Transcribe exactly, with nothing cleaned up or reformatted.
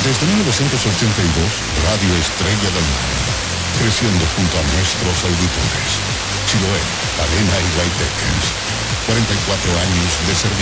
Desde mil novecientos ochenta y dos, Radio Estrella del Mar, creciendo junto a nuestros auditores. Chiloé, Arena y Guayteques. cuarenta y cuatro años de servicio.